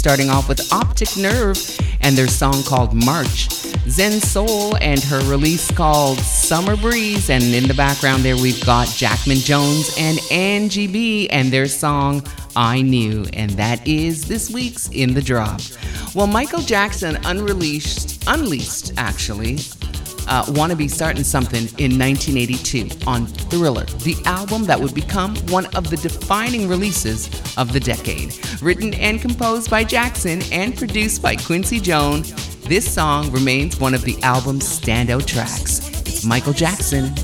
Starting off with Optic Nerve and their song called March. Zen Soul and her release called Summer Breeze. And in the background there we've got Jackman Jones and Angie B and their song I Knew. And that is this week's In the Drop. Well, Michael Jackson unleashed actually, Wanna Be Starting Something in 1982 on Thriller, the album that would become one of the defining releases of the decade. Written and composed by Jackson and produced by Quincy Jones, this song remains one of the album's standout tracks. It's Michael Jackson.